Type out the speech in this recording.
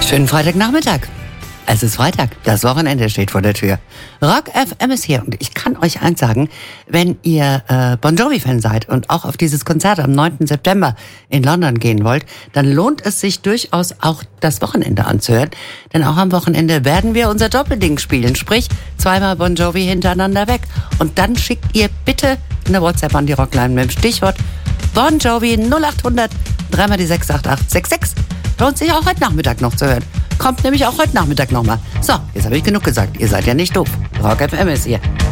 Schönen Freitagnachmittag. Es ist Freitag, das Wochenende steht vor der Tür. Rock FM ist hier und ich kann euch eins sagen, wenn ihr Bon Jovi-Fan seid und auch auf dieses Konzert am 9. September in London gehen wollt, dann lohnt es sich durchaus auch das Wochenende anzuhören. Denn auch am Wochenende werden wir unser Doppelding spielen, sprich zweimal Bon Jovi hintereinander weg. Und dann schickt ihr bitte eine WhatsApp an die Rockline mit dem Stichwort Bon Jovi 0800 3 mal die 68866. Lohnt sich auch heute Nachmittag noch zu hören. Kommt nämlich auch heute Nachmittag nochmal. So, jetzt habe ich genug gesagt. Ihr seid ja nicht doof. Rock FM ist hier.